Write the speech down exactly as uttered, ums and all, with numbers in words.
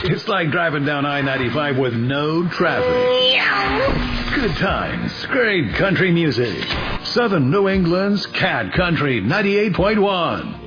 It's like driving down I ninety-five with no traffic. Good times, great country music. Southern New England's Cat Country ninety-eight point one.